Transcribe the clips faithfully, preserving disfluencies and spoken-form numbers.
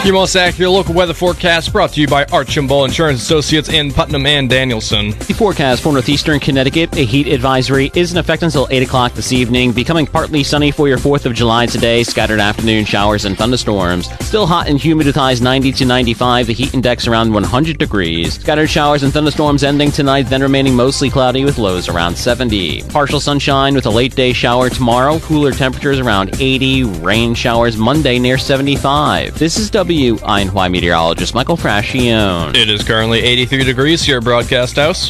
Your most accurate local weather forecast brought to you by Archambault Insurance Associates in Putnam and Danielson. The forecast for northeastern Connecticut, a heat advisory is in effect until eight o'clock this evening. Becoming partly sunny for your fourth of July today. Scattered afternoon showers and thunderstorms. Still hot and humid with highs ninety to ninety-five. The heat index around one hundred degrees. Scattered showers and thunderstorms ending tonight, then remaining mostly cloudy with lows around seventy. Partial sunshine with a late day shower tomorrow. Cooler temperatures around eighty. Rain showers Monday near seventy-five. This is W I N Y meteorologist Michael Frascione. It is currently eighty-three degrees here at Broadcast House.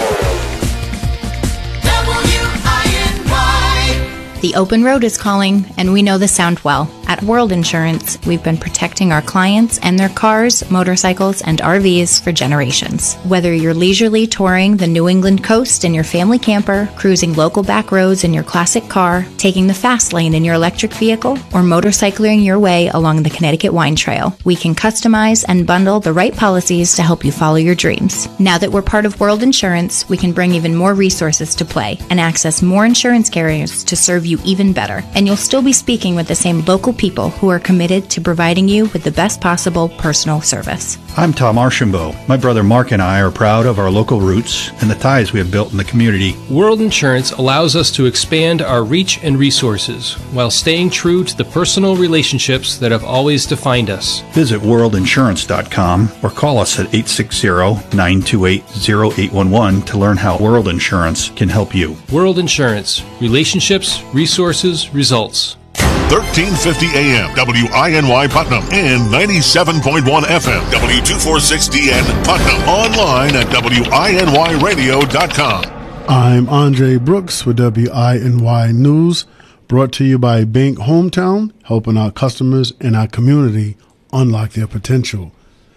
The open road is calling, and we know the sound well. At World Insurance, we've been protecting our clients and their cars, motorcycles, and R Vs for generations. Whether you're leisurely touring the New England coast in your family camper, cruising local back roads in your classic car, taking the fast lane in your electric vehicle, or motorcycling your way along the Connecticut Wine Trail, we can customize and bundle the right policies to help you follow your dreams. Now that we're part of World Insurance, we can bring even more resources to play and access more insurance carriers to serve you even better. And you'll still be speaking with the same local people who are committed to providing you with the best possible personal service. I'm Tom Archambault. My brother Mark and I are proud of our local roots and the ties we have built in the community. World Insurance allows us to expand our reach and resources while staying true to the personal relationships that have always defined us. Visit world insurance dot com or call us at eight six zero, nine two eight, zero eight one one to learn how World Insurance can help you. World Insurance. Relationships, resources, results. thirteen fifty A M, W I N Y Putnam, and ninety-seven point one F M, W two forty-six D N Putnam. Online at W I N Y radio dot com. I'm Andre Brooks with W I N Y News, brought to you by Bank Hometown, helping our customers and our community unlock their potential.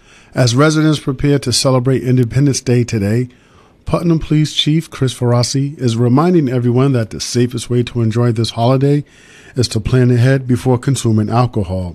As residents prepare to celebrate Independence Day today, Putnam Police Chief Chris Ferrasi is reminding everyone that the safest way to enjoy this holiday is to plan ahead before consuming alcohol.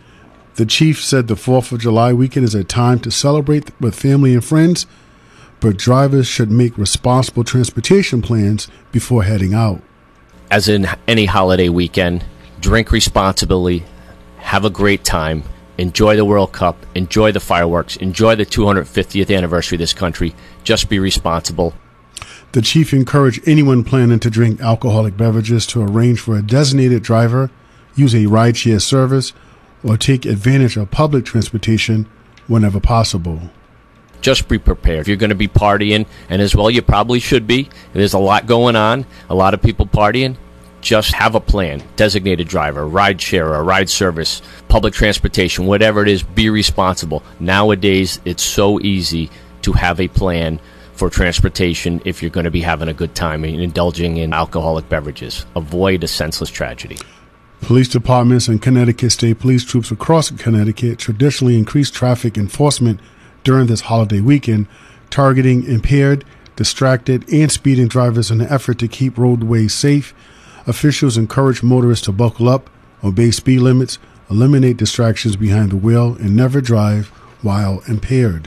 The chief said the fourth of July weekend is a time to celebrate with family and friends, but drivers should make responsible transportation plans before heading out. As in any holiday weekend, drink responsibly, have a great time, enjoy the World Cup, enjoy the fireworks, enjoy the two hundred fiftieth anniversary of this country. Just be responsible. The chief encouraged anyone planning to drink alcoholic beverages to arrange for a designated driver, use a rideshare service, or take advantage of public transportation whenever possible. Just be prepared. If you're going to be partying, and as well you probably should be, there's a lot going on, a lot of people partying, just have a plan. Designated driver, ride share, a ride service, public transportation, whatever it is, be responsible. Nowadays, it's so easy to have a plan for transportation if you're going to be having a good time and indulging in alcoholic beverages. Avoid a senseless tragedy. Police departments and Connecticut State Police troops across Connecticut traditionally increase traffic enforcement during this holiday weekend, targeting impaired, distracted, and speeding drivers in an effort to keep roadways safe. Officials encourage motorists to buckle up, obey speed limits, eliminate distractions behind the wheel, and never drive while impaired.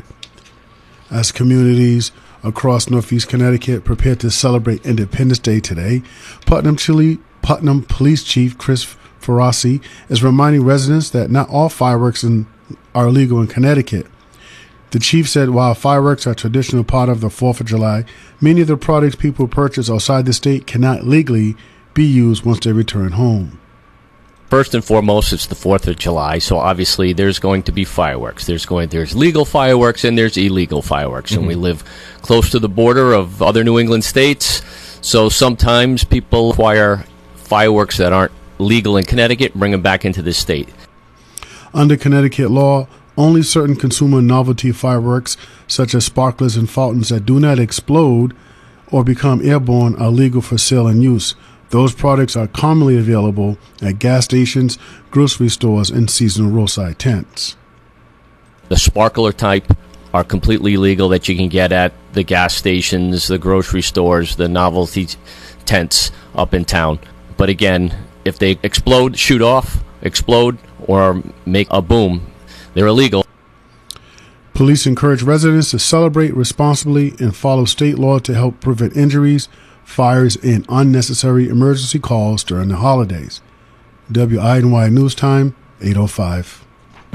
As communities across Northeast Connecticut prepare to celebrate Independence Day today, Putnam, Chile, Putnam Police Chief Chris Ferrasi is reminding residents that not all fireworks in, are illegal in Connecticut. The chief said while fireworks are a traditional part of the fourth of July, many of the products people purchase outside the state cannot legally be used once they return home. First and foremost, it's the fourth of July, so obviously there's going to be fireworks. There's going there's legal fireworks and there's illegal fireworks, mm-hmm. and we live close to the border of other New England states, so sometimes people acquire fireworks that aren't legal in Connecticut, bring them back into the state. Under Connecticut law, only certain consumer novelty fireworks, such as sparklers and fountains that do not explode or become airborne, are legal for sale and use. Those products are commonly available at gas stations, grocery stores, and seasonal roadside tents. The sparkler type are completely legal that you can get at the gas stations, the grocery stores, the novelty tents up in town. But again, if they explode, shoot off, explode, or make a boom, they're illegal. Police encourage residents to celebrate responsibly and follow state law to help prevent injuries, fires, and unnecessary emergency calls during the holidays. W I N Y News Time, eight oh five.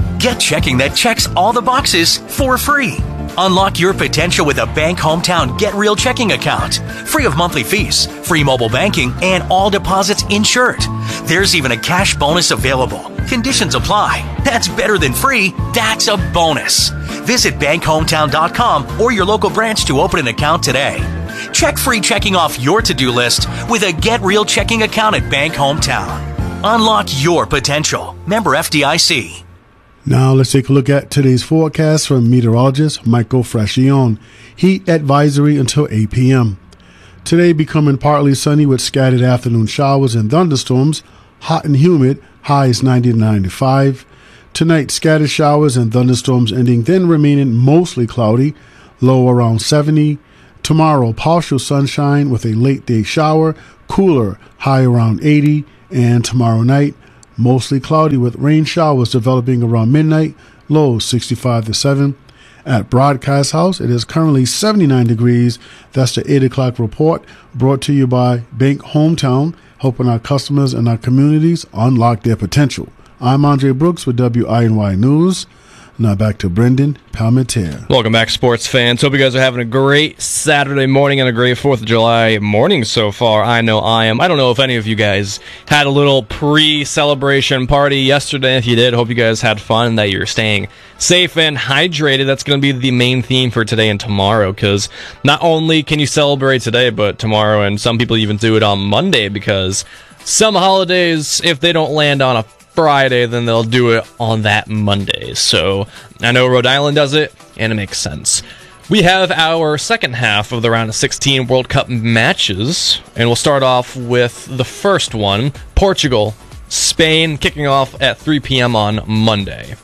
Get checking that checks all the boxes for free. Unlock your potential with a Bank Hometown Get Real checking account. Free of monthly fees, free mobile banking, and all deposits insured. There's even a cash bonus available. Conditions apply. That's better than free. That's a bonus. Visit bank hometown dot com or your local branch to open an account today. Check free checking off your to-do list with a Get Real checking account at Bank Hometown. Unlock your potential. Member F D I C. Now let's take a look at today's forecast from meteorologist Michael Frascione. Heat advisory until eight p.m. Today becoming partly sunny with scattered afternoon showers and thunderstorms. Hot and humid, highs ninety to ninety-five. Tonight, scattered showers and thunderstorms ending, then remaining mostly cloudy, low around seventy. Tomorrow, partial sunshine with a late day shower, cooler, high around eighty. And tomorrow night, mostly cloudy with rain showers developing around midnight, low sixty-five to seven. At Broadcast House, it is currently seventy-nine degrees. That's the eight o'clock report brought to you by Bank Hometown, helping our customers and our communities unlock their potential. I'm Andre Brooks with W I N Y News. Now back to Brendan Palmetier. Welcome back, sports fans. Hope you guys are having a great Saturday morning and a great fourth of July morning so far. I know I am. I don't know if any of you guys had a little pre-celebration party yesterday. If you did, hope you guys had fun, that you're staying safe and hydrated. That's going to be the main theme for today and tomorrow, because not only can you celebrate today, but tomorrow, and some people even do it on Monday, because some holidays, if they don't land on a Friday, then they'll do it on that Monday. So I know Rhode Island does it, and it makes sense. We have our second half of the round of sixteen World Cup matches, and we'll start off with the first one, Portugal, Spain, kicking off at three p.m. on Monday.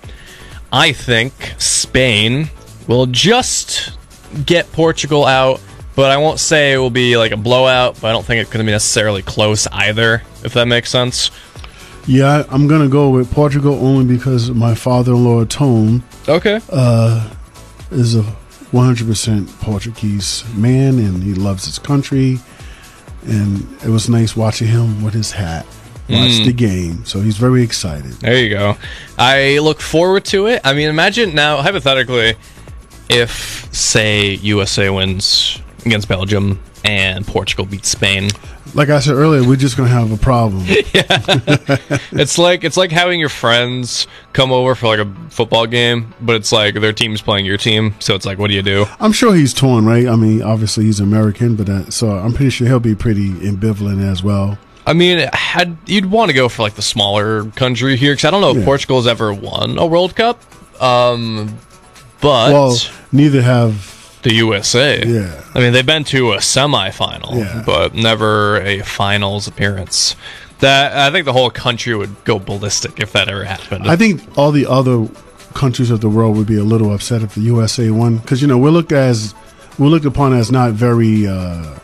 I think Spain will just get Portugal out, but I won't say it will be like a blowout, but I don't think it's going to be necessarily close either, if that makes sense. Yeah, I'm going to go with Portugal only because my father-in-law, Tone, okay, uh, is a one hundred percent Portuguese man, and he loves his country. And it was nice watching him with his hat watch mm. the game. So he's very excited. There you go. I look forward to it. I mean, imagine now, hypothetically, if, say, U S A wins against Belgium and Portugal beats Spain. Like I said earlier, we're just going to have a problem. Yeah. It's like it's like having your friends come over for like a football game, but it's like their team's playing your team, so it's like, what do you do? I'm sure he's torn, right? I mean, obviously he's American, but uh, so I'm pretty sure he'll be pretty ambivalent as well. I mean, had you'd want to go for like the smaller country here, because I don't know if yeah. Portugal's ever won a World Cup, um, but well, neither have the U S A. Yeah. I mean, they've been to a semifinal, yeah. but never a finals appearance. That I think the whole country would go ballistic if that ever happened. I think all the other countries of the world would be a little upset if the U S A won, because you know we're looked as we're looked upon as not very. Uh,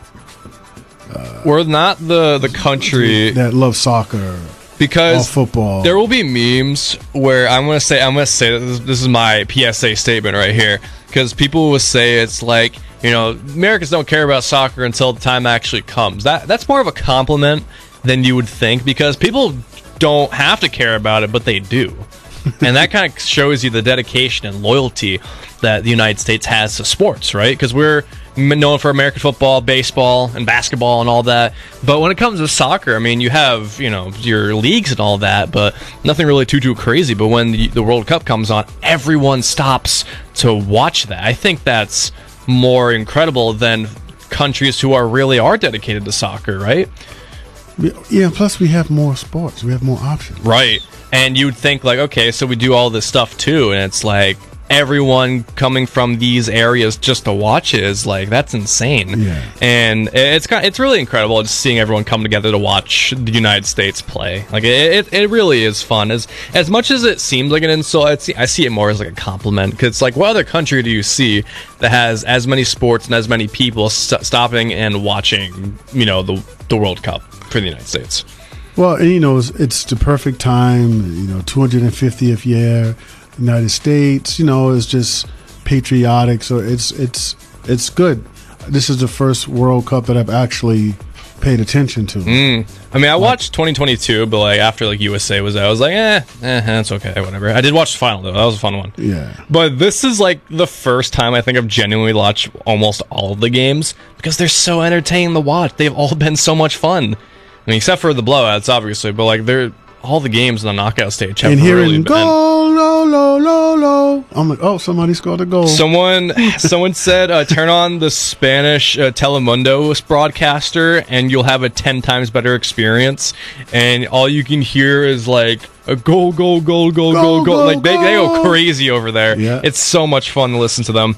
uh, we're not the the country that loves soccer. Because football. There will be memes where I'm going to say, I'm going to say that this, this is my P S A statement right here. Because people will say it's like, you know, Americans don't care about soccer until the time actually comes. That That's more of a compliment than you would think, because people don't have to care about it, but they do. And that kind of shows you the dedication and loyalty that the United States has to sports, right? Because we're known for American football, baseball, and basketball and all that. But when it comes to soccer, I mean, you have, you know, your leagues and all that, but nothing really too, too crazy. But when the, the World Cup comes on, everyone stops to watch that. I think that's more incredible than countries who are really are dedicated to soccer, right? Yeah, plus we have more sports. We have more options. Right. And you'd think, like, okay, so we do all this stuff too, and it's like everyone coming from these areas just to watch it is like, that's insane. Yeah. And it's kind of, it's really incredible just seeing everyone come together to watch the United States play. Like, it, it, it really is fun. As as much as it seems like an insult, I see, I see it more as like a compliment, because it's like, what other country do you see that has as many sports and as many people st- stopping and watching, you know, the the World Cup for the United States? Well, and, you know, it's, it's the perfect time, you know, two hundred fiftieth year, United States, you know, it's just patriotic. So it's, it's, it's good. This is the first World Cup that I've actually paid attention to. Mm. I mean, I watched twenty twenty-two, but like after like U S A was out, I was like, eh, eh, that's okay, whatever. I did watch the final though; that was a fun one. Yeah. But this is like the first time I think I've genuinely watched almost all of the games because they're so entertaining to watch. They've all been so much fun. I mean, except for the blowouts, obviously, but like they're all the games in the knockout stage have and really hearing been. Go, low, low, low, low. I'm like, oh, somebody scored a goal. Someone, someone said, uh, turn on the Spanish uh, Telemundo broadcaster, and you'll have a ten times better experience. And all you can hear is like a goal, goal, goal, goal, goal, goal. Like they, they go crazy over there. Yeah. It's so much fun to listen to them.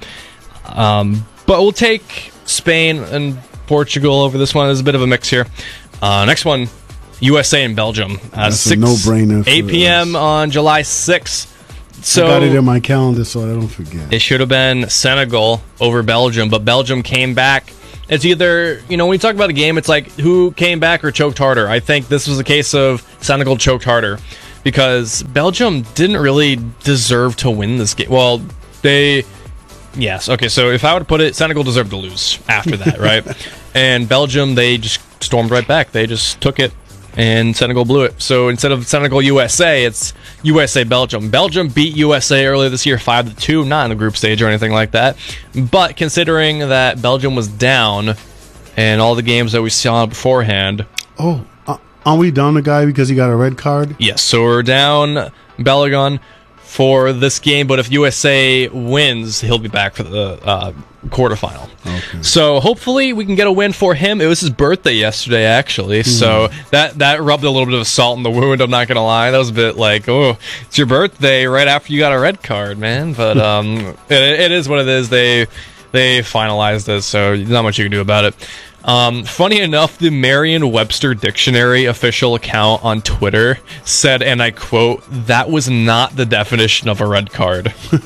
Um, but we'll take Spain and Portugal over this one. There's a bit of a mix here. Uh, next one. U S A and Belgium. Uh, That's six, a no-brainer. for eight p.m. us. on July sixth. So I got it in my calendar so I don't forget. it should have been Senegal over Belgium, but Belgium came back. It's either, you know, when you talk about the game, it's like who came back or choked harder. I think this was a case of Senegal choked harder because Belgium didn't really deserve to win this game. Well, they... Yes, okay, so if I would put it, Senegal deserved to lose after that, right? And Belgium, they just stormed right back. They just took it, and Senegal blew it. So instead of Senegal U S A, it's U S A Belgium. Belgium beat U S A earlier this year five to two, not in the group stage or anything like that. But considering that Belgium was down and all the games that we saw beforehand... Oh, uh, aren't we down the guy because he got a red card? Yes, so we're down Balogun for this game, but if U S A wins, he'll be back for the uh, quarterfinal. Okay. So hopefully we can get a win for him. It was his birthday yesterday, actually, mm. so that that rubbed a little bit of salt in the wound, I'm not going to lie. That was a bit like, oh, it's your birthday right after you got a red card, man. But um, it, it is what it is. They, they finalized this, so not much you can do about it. Um, funny enough, the Merriam-Webster Dictionary official account on Twitter said, and I quote, "That was not the definition of a red card."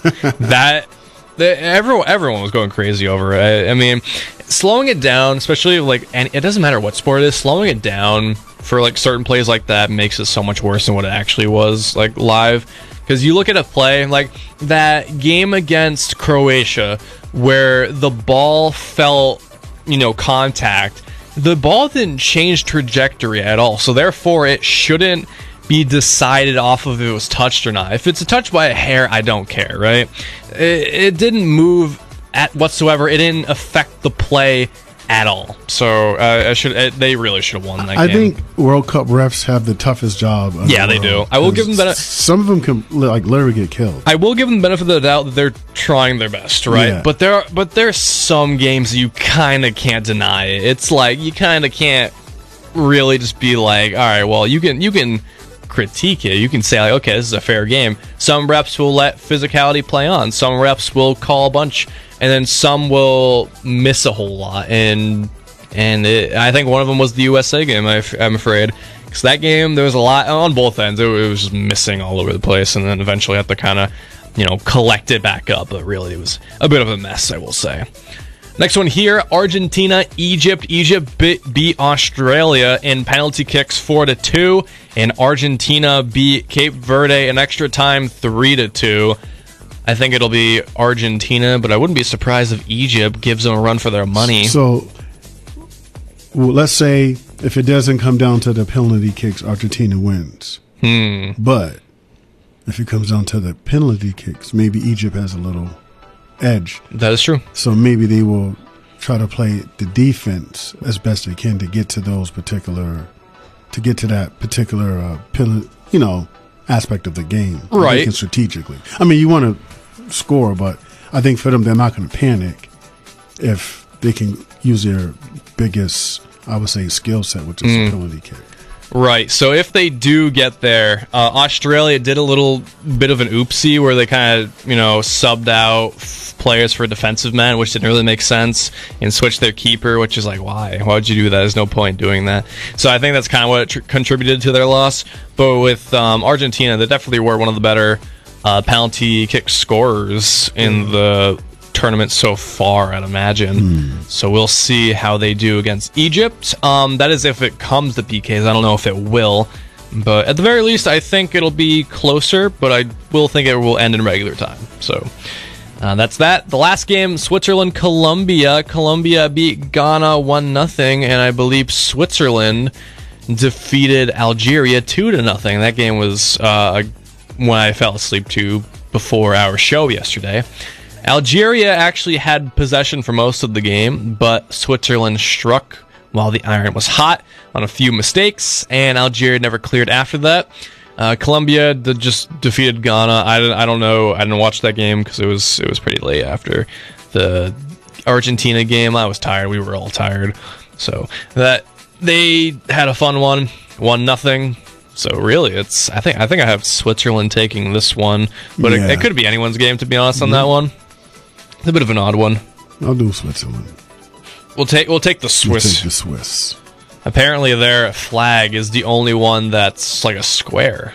that, the, everyone, everyone was going crazy over it. I mean, slowing it down, especially like, and it doesn't matter what sport it is, slowing it down for like certain plays like that makes it so much worse than what it actually was like live. Because you look at a play like that game against Croatia where the ball felt, you know, contact, the ball didn't change trajectory at all, so therefore it shouldn't be decided off of if it was touched or not. If it's a touch by a hair, I don't care, right? It, it didn't move at whatsoever. It didn't affect the play at all. So uh, I should. Uh, they really should have won that I game. think World Cup refs have the toughest job. Yeah, they do. I will give them benefit. Some of them can like literally get killed. I will give them the benefit of the doubt that they're trying their best, right? Yeah. But there, are, but there's some games you kind of can't deny it. It's like you kind of can't really just be like, all right, well, you can you can critique it. You can say like, okay, this is a fair game. Some reps will let physicality play on. Some reps will call a bunch, and then some will miss a whole lot. And and it, I think one of them was the U S A game. I, I'm afraid. Because that game, there was a lot on both ends. It, it was just missing all over the place, and then eventually had to kind of, you know, collect it back up. But really, it was a bit of a mess, I will say. Next one here, Argentina, Egypt. Egypt beat, beat Australia in penalty kicks four to two, and Argentina beat Cape Verde in extra time three to two. I think it'll be Argentina, but I wouldn't be surprised if Egypt gives them a run for their money. So, well, let's say if it doesn't come down to the penalty kicks, Argentina wins. Hmm. But if it comes down to the penalty kicks, maybe Egypt has a little edge. That is true. So maybe they will try to play the defense as best they can to get to those particular, to get to that particular, uh, penalty, you know, aspect of the game. Right. Thinking strategically. I mean, you want to score, but I think for them, they're not going to panic if they can use their biggest, I would say, skill set, which is mm. a penalty kick. Right. So if they do get there, uh, Australia did a little bit of an oopsie where they kind of, you know, subbed out f- players for defensive men, which didn't really make sense, and switched their keeper, which is like, why? Why would you do that? There's no point doing that. So I think that's kind of what tr- contributed to their loss. But with um, Argentina, they definitely were one of the better uh, penalty kick scorers in mm. the tournament so far, I'd imagine. Hmm. So we'll see how they do against Egypt. Um, that is if it comes to P Ks. I don't know if it will, but at the very least, I think it'll be closer, but I will think it will end in regular time. So Uh, that's that. The last game, Switzerland, Colombia. Colombia beat Ghana one nothing, and I believe Switzerland defeated Algeria two to nothing. That game was uh, when I fell asleep to before our show yesterday. Algeria actually had possession for most of the game, but Switzerland struck while the iron was hot on a few mistakes, and Algeria never cleared after that. Uh, Colombia d- just defeated Ghana. I don't, I don't know. I didn't watch that game because it was it was pretty late after the Argentina game. I was tired. We were all tired. So that they had a fun one, one nothing. So really, it's I think I think I have Switzerland taking this one, but yeah. it, it could be anyone's game to be honest on mm-hmm. that one. It's a bit of an odd one. I'll do Switzerland. We'll take we'll take the Swiss. We'll take the Swiss. Apparently their flag is the only one that's like a square,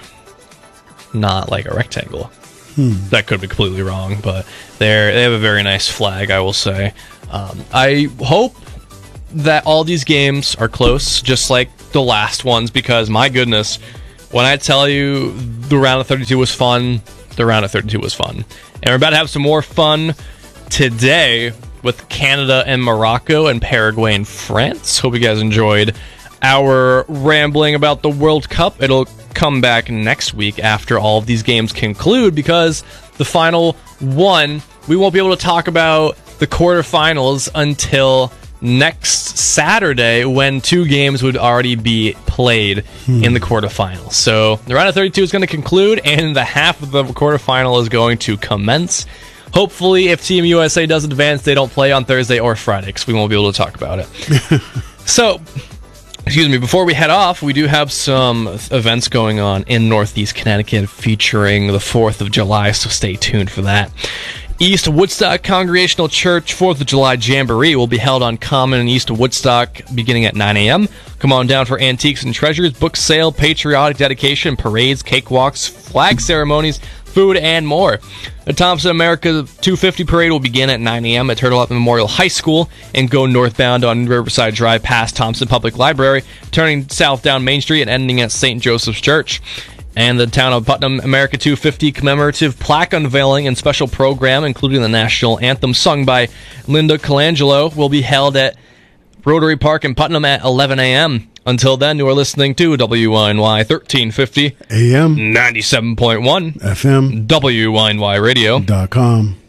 not like a rectangle. Hmm. That could be completely wrong, but they're, they have a very nice flag, I will say. Um, I hope that all these games are close, just like the last ones, because my goodness, when I tell you the round of thirty-two was fun, the round of thirty-two was fun. And we're about to have some more fun today with Canada and Morocco and Paraguay and France. Hope you guys enjoyed our rambling about the World Cup. It'll come back next week after all of these games conclude, because the final one, we won't be able to talk about the quarterfinals until next Saturday, when two games would already be played hmm. in the quarterfinals. So the round of thirty-two is going to conclude, and the half of the quarterfinal is going to commence. Hopefully, if Team U S A does advance, they don't play on Thursday or Friday, because we won't be able to talk about it. So, excuse me, before we head off, we do have some events going on in Northeast Connecticut featuring the fourth of July, so stay tuned for that. East Woodstock Congregational Church fourth of July Jamboree will be held on Common in East Woodstock beginning at nine a.m. Come on down for antiques and treasures, book sale, patriotic dedication, parades, cakewalks, flag ceremonies, food, and more. The Thompson America two fifty Parade will begin at nine a.m. at Turtle Up Memorial High School and go northbound on Riverside Drive past Thompson Public Library, turning south down Main Street and ending at Saint Joseph's Church. And the Town of Putnam America two fifty commemorative plaque unveiling and special program, including the national anthem sung by Linda Colangelo, will be held at Rotary Park in Putnam at eleven a.m. Until then, you are listening to W I N Y thirteen fifty A M ninety-seven point one F M W I N Y radio dot com.